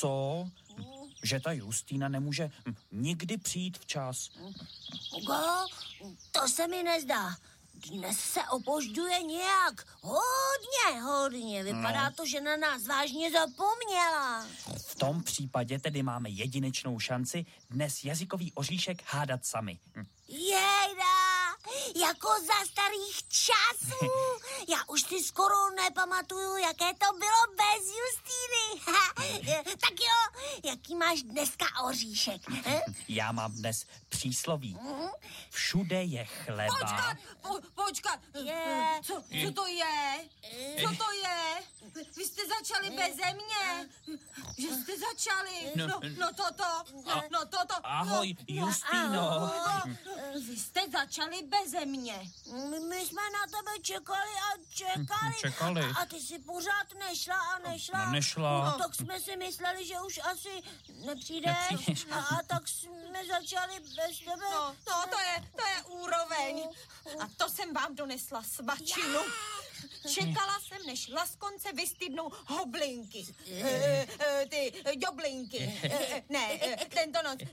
Co? Že ta Justýna nemůže nikdy přijít včas. To se mi nezdá. Dnes se opožďuje nějak hodně. Vypadá to, že na nás vážně zapomněla. V tom případě tedy máme jedinečnou šanci dnes jazykový oříšek hádat sami. Jejda, jako za starých časů. Já už si skoro nepamatuju, jaké to bylo bez Justýny. Tak jo, jaký máš dneska oříšek? Já mám dnes přísloví. Všude je chleba. Počkat. Co to je? Co to je? Vy jste začali beze mě. Že jste začali. Ahoj, Justýno. Vy jste začali beze mě. My jsme na tebe čekali. A ty jsi pořád nešla. No, tak jsme si mysleli, že už asi nepřijdeš. A tak jsme začali bez tebe. No, to je úroveň. A to jsem vám donesla svačinu. Čekala jsem, než laskonce vystydnou hoblinky. Ty joblinky. Tento noc.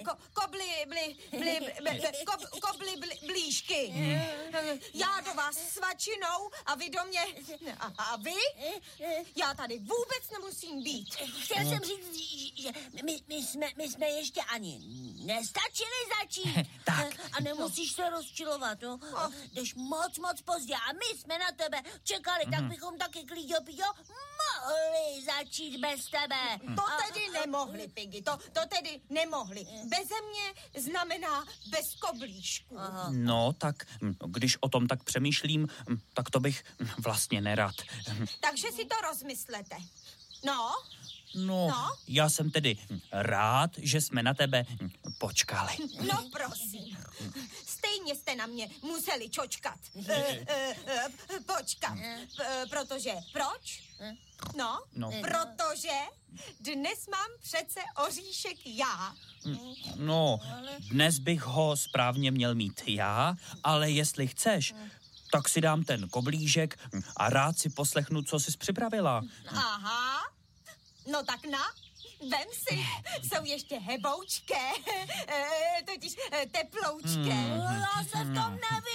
Kobly blížky. Já do vás svačinou a vy do mě. A vy? Já tady vůbec nemusím být. Chtěl jsem říct, že my jsme ještě ani nestačili začít. Tak. A nemusíš se rozčilovat, no. Jdeš moc pozdě a my jsme na tebe čekali, tak bychom taky klíďo mohli začít bez tebe. To tedy nemohli, Piggy, to tedy nemohli. Beze mě znamená bez koblížku. No, tak když o tom tak přemýšlím, tak to bych vlastně nerad. Takže si to rozmyslete. No, já jsem tedy rád, že jsme na tebe počkali. No, prosím. Stejně jste na mě museli počkat. Protože, proč? No, protože dnes mám přece oříšek já. No, dnes bych ho správně měl mít já, ale jestli chceš, tak si dám ten koblížek a rád si poslechnu, co jsi připravila. Aha, no tak vem si, jsou ještě heboučké, totiž teploučké. Já se v tom nevím.